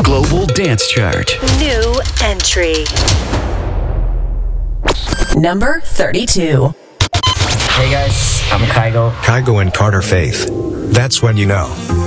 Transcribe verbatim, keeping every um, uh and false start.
Global Dance Chart. New entry. Number thirty-two. Hey guys, I'm Kygo. Kygo and Carter Faith. That's when you know.